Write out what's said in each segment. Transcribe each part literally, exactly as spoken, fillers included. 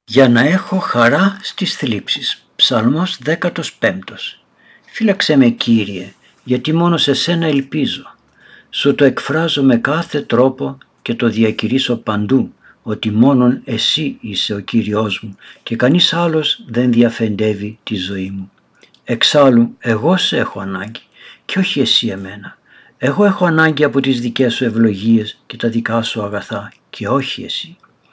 Για να έχω χαρά στις θλίψεις. Ψαλμός δέκατος πέμπτος. Φύλαξε με, Κύριε, γιατί μόνο σε σένα ελπίζω. Σου το εκφράζω με κάθε τρόπο και το διακηρύσω παντού, ότι μόνον εσύ είσαι ο Κύριος μου και κανείς άλλος δεν διαφεντεύει τη ζωή μου. Εξάλλου εγώ σε έχω ανάγκη και όχι εσύ εμένα. Εγώ έχω ανάγκη από τις δικές σου ευλογίες και τα δικά σου αγαθά και όχι εσύ.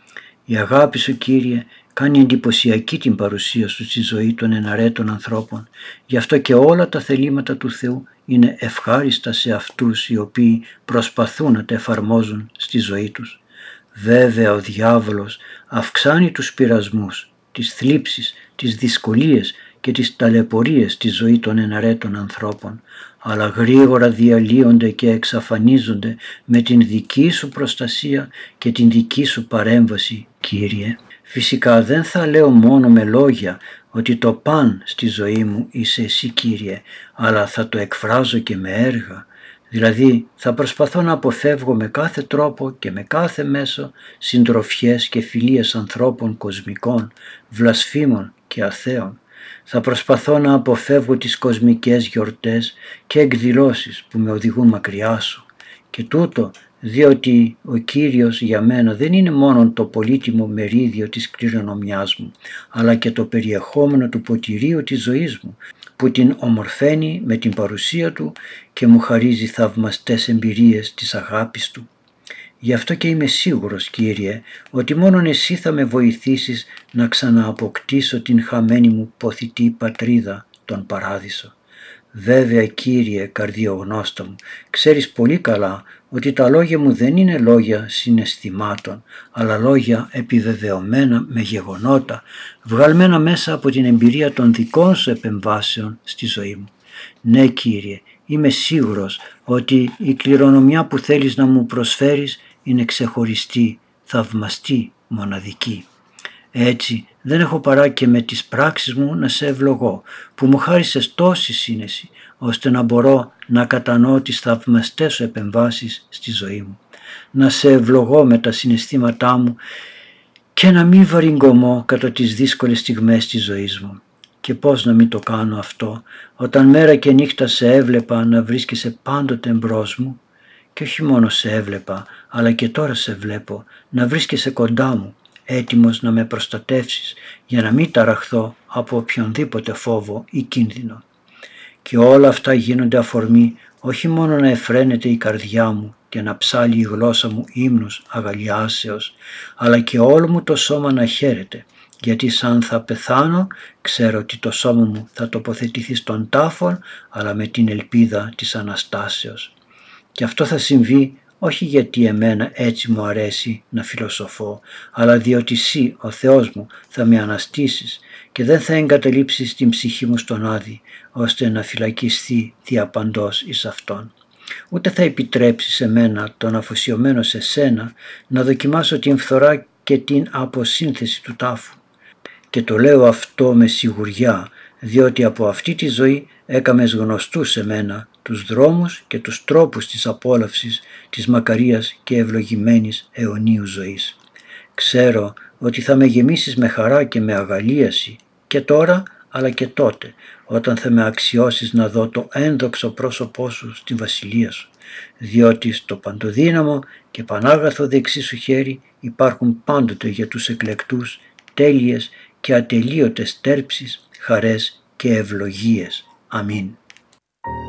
Η αγάπη σου, Κύριε, κάνει εντυπωσιακή την παρουσία σου στη ζωή των εναρέτων ανθρώπων. Γι' αυτό και όλα τα θελήματα του Θεού είναι ευχάριστα σε αυτούς οι οποίοι προσπαθούν να τα εφαρμόζουν στη ζωή τους. Βέβαια ο διάβολος αυξάνει τους πειρασμούς, τις θλίψεις, τις δυσκολίες και τις ταλαιπωρίες στη ζωή των εναρέτων ανθρώπων, αλλά γρήγορα διαλύονται και εξαφανίζονται με την δική σου προστασία και την δική σου παρέμβαση, Κύριε. Φυσικά δεν θα λέω μόνο με λόγια ότι το παν στη ζωή μου είσαι εσύ, Κύριε, αλλά θα το εκφράζω και με έργα. Δηλαδή θα προσπαθώ να αποφεύγω με κάθε τρόπο και με κάθε μέσο συντροφιές και φιλίες ανθρώπων κοσμικών, βλασφήμων και αθέων. Θα προσπαθώ να αποφεύγω τις κοσμικές γιορτές και εκδηλώσεις που με οδηγούν μακριά σου. Και τούτο διότι ο Κύριος για μένα δεν είναι μόνο το πολύτιμο μερίδιο της κληρονομιάς μου, αλλά και το περιεχόμενο του ποτηρίου της ζωής μου, που την ομορφαίνει με την παρουσία του και μου χαρίζει θαυμαστές εμπειρίες της αγάπης του. Γι' αυτό και είμαι σίγουρος, Κύριε, ότι μόνον εσύ θα με βοηθήσεις να ξανααποκτήσω την χαμένη μου ποθητή πατρίδα, τον Παράδεισο. Βέβαια, Κύριε καρδιογνώστα μου, ξέρεις πολύ καλά ότι τα λόγια μου δεν είναι λόγια συναισθημάτων, αλλά λόγια επιβεβαιωμένα με γεγονότα, βγαλμένα μέσα από την εμπειρία των δικών σου επεμβάσεων στη ζωή μου. Ναι, Κύριε, είμαι σίγουρος ότι η κληρονομιά που θέλεις να μου προσφέρεις είναι ξεχωριστή, θαυμαστή, μοναδική. Έτσι δεν έχω παρά και με τις πράξεις μου να σε ευλογώ, που μου χάρισες τόση σύνεση, ώστε να μπορώ να κατανοώ τις θαυμαστές σου επεμβάσεις στη ζωή μου. Να σε ευλογώ με τα συναισθήματά μου και να μην βαριγκωμώ κατά τις δύσκολες στιγμές της ζωής μου. Και πώς να μην το κάνω αυτό, όταν μέρα και νύχτα σε έβλεπα να βρίσκεσαι πάντοτε εμπρός μου, και όχι μόνο σε έβλεπα, αλλά και τώρα σε βλέπω να βρίσκεσαι κοντά μου, έτοιμος να με προστατεύσεις για να μην ταραχθώ από οποιονδήποτε φόβο ή κίνδυνο. Και όλα αυτά γίνονται αφορμή όχι μόνο να εφραίνεται η καρδιά μου και να ψάλει η γλώσσα μου ύμνους αγαλιάσεως, αλλά και όλο μου το σώμα να χαίρεται, γιατί σαν θα πεθάνω ξέρω ότι το σώμα μου θα τοποθετηθεί στον τάφο, αλλά με την ελπίδα της Αναστάσεως. Και αυτό θα συμβεί όχι γιατί εμένα έτσι μου αρέσει να φιλοσοφώ, αλλά διότι εσύ, ο Θεός μου, θα με αναστήσεις και δεν θα εγκαταλείψεις την ψυχή μου στον Άδη, ώστε να φυλακιστεί διαπαντός εις Αυτόν. Ούτε θα επιτρέψεις σε μένα, τον αφοσιωμένο σε σένα, να δοκιμάσω την φθορά και την αποσύνθεση του τάφου. Και το λέω αυτό με σιγουριά, διότι από αυτή τη ζωή έκαμες γνωστούς σε μένα τους δρόμους και τους τρόπους της απόλαυσης της μακαρίας και ευλογημένης αιωνίου ζωής. Ξέρω ότι θα με γεμίσεις με χαρά και με αγαλίαση και τώρα αλλά και τότε, όταν θα με αξιώσεις να δω το ένδοξο πρόσωπό σου στη βασιλεία σου, διότι στο παντοδύναμο και πανάγαθο δεξί σου χέρι υπάρχουν πάντοτε για τους εκλεκτούς τέλειες και ατελείωτες τέρψεις, χαρές και ευλογίες. Αμήν.